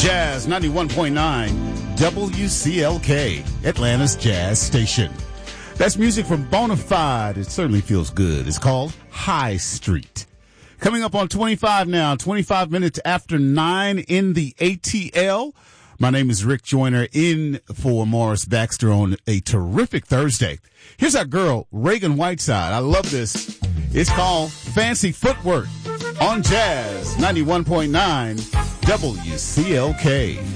Jazz 91.9 WCLK, Atlanta's Jazz Station. That's music from Bonafide. It certainly feels good. It's called High Street. Coming up on 25 now, 25 minutes after 9 in the ATL. My name is Rick Joyner in for Morris Baxter on a terrific Thursday. Here's our girl, Reagan Whiteside. I love this. It's called Fancy Footwork on Jazz 91.9 WCLK.